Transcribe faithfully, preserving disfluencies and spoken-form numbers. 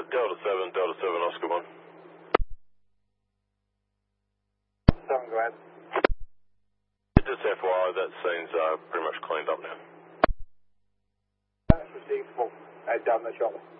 Delta seven, Delta seven, Oscar one. seven, go ahead. Just F Y I, that scene's uh, pretty much cleaned up now. That's received full. Head down the shop.